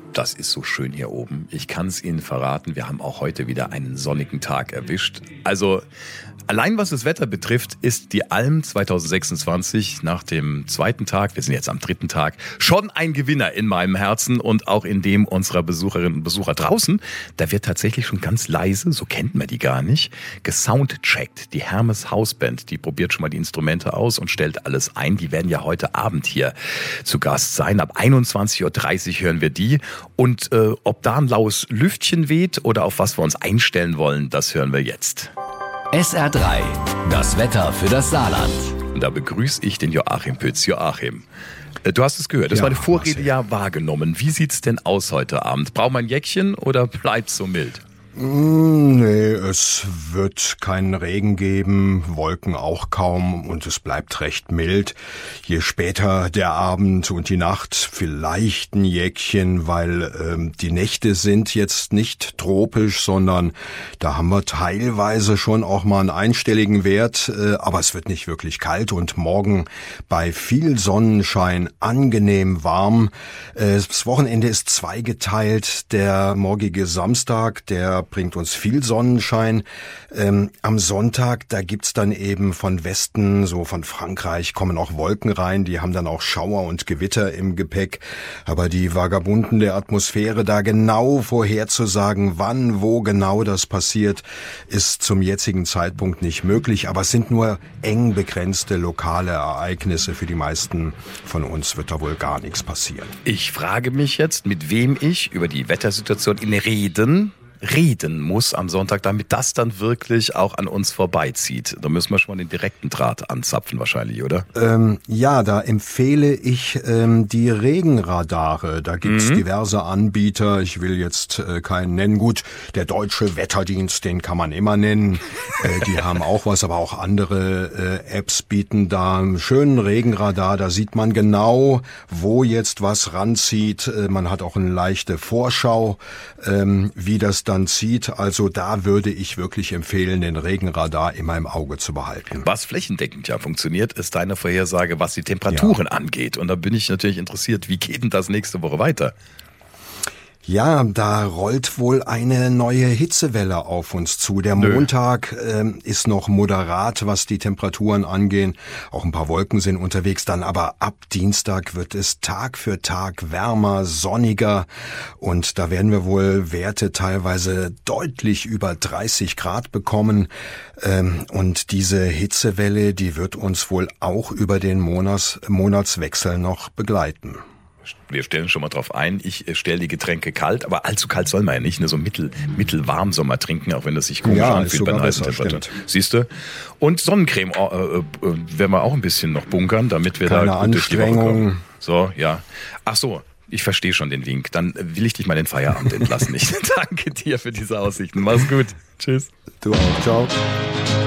Das ist so schön hier oben. Ich kann es Ihnen verraten, wir haben auch heute wieder einen sonnigen Tag erwischt. Also allein was das Wetter betrifft, ist die Alm 2026 nach dem zweiten Tag, wir sind jetzt am dritten Tag, schon ein Gewinner in meinem Herzen und auch in dem unserer Besucherinnen und Besucher draußen. Da wird tatsächlich schon ganz leise, so kennt man die gar nicht, gesoundcheckt. Die Hermes Hausband, die probiert schon mal die Instrumente aus und stellt alles ein. Die werden ja heute Abend hier zu Gast sein. Ab 21:30 Uhr hören wir die. Und ob da ein laues Lüftchen weht oder auf was wir uns einstellen wollen, das hören wir jetzt. SR3, das Wetter für das Saarland. Und da begrüße ich den Joachim Pütz. Joachim, du hast es gehört, das war eine Vorrede ja wahrgenommen. Wie sieht's denn aus heute Abend? Braucht man ein Jäckchen oder bleibt's so mild? Nee, es wird keinen Regen geben, Wolken auch kaum und es bleibt recht mild. Je später der Abend und die Nacht, vielleicht ein Jäckchen, weil die Nächte sind jetzt nicht tropisch, sondern da haben wir teilweise schon auch mal einen einstelligen Wert, aber es wird nicht wirklich kalt und morgen bei viel Sonnenschein angenehm warm. Das Wochenende ist zweigeteilt, der morgige Samstag, der bringt uns viel Sonnenschein. Am Sonntag, da gibt's dann eben von Westen, so von Frankreich, kommen auch Wolken rein. Die haben dann auch Schauer und Gewitter im Gepäck. Aber die Vagabunden der Atmosphäre, da genau vorherzusagen, wann, wo genau das passiert, ist zum jetzigen Zeitpunkt nicht möglich. Aber es sind nur eng begrenzte lokale Ereignisse. Für die meisten von uns wird da wohl gar nichts passieren. Ich frage mich jetzt, mit wem ich über die Wettersituation reden muss am Sonntag, damit das dann wirklich auch an uns vorbeizieht. Da müssen wir schon mal den direkten Draht anzapfen wahrscheinlich, oder? Ja, da empfehle ich die Regenradare. Da gibt's diverse Anbieter. Ich will jetzt keinen nennen. Gut, der Deutsche Wetterdienst, den kann man immer nennen. Die haben auch was, aber auch andere Apps bieten da einen schönen Regenradar. Da sieht man genau, wo jetzt was ranzieht. Man hat auch eine leichte Vorschau, wie das dann zieht. Also da würde ich wirklich empfehlen, den Regenradar immer im Auge zu behalten. Was flächendeckend ja funktioniert, ist deine Vorhersage, was die Temperaturen angeht. Und da bin ich natürlich interessiert, wie geht denn das nächste Woche weiter? Ja, da rollt wohl eine neue Hitzewelle auf uns zu. Der Montag ist noch moderat, was die Temperaturen angehen. Auch ein paar Wolken sind unterwegs. Dann aber ab Dienstag wird es Tag für Tag wärmer, sonniger. Und da werden wir wohl Werte teilweise deutlich über 30 Grad bekommen. Und diese Hitzewelle, die wird uns wohl auch über den Monatswechsel noch begleiten. Wir stellen schon mal drauf ein, ich stelle die Getränke kalt, aber allzu kalt soll man ja nicht, nur so mittelwarm soll man trinken, auch wenn das sich komisch anfühlt bei einer heißen Temperatur. Siehst du? Und Sonnencreme werden wir auch ein bisschen noch bunkern, damit wir keine da gut durch die Woche kommen. Anstrengung. So, ja. Ach so, ich verstehe schon den Wink. Dann will ich dich mal in den Feierabend entlassen. Ich danke dir für diese Aussichten. Mach's gut. Tschüss. Du auch. Ciao.